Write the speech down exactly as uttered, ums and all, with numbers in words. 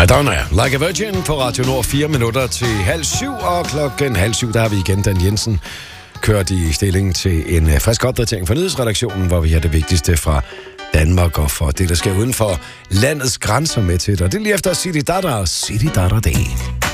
Madonna, Like a Virgin på Radio Nord, fire minutter til halv syv, og klokken halv syv, der har vi igen Dan Jensen kørt i stilling til en frisk opdatering fra nyhedsredaktionen, hvor vi har det vigtigste fra Danmark og for det, der sker uden for landets grænser med til dig. Det er lige efter City Dada og City Dada Day.